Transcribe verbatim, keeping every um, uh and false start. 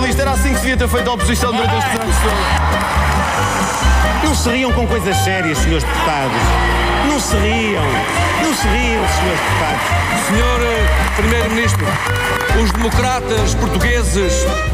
socialista. Era assim que se devia ter feito a oposição durante estes anos todos. Não se riam com coisas sérias, senhores deputados. Não se riam. Não se riam, senhores deputados. senhor Primeiro-Ministro, os democratas portugueses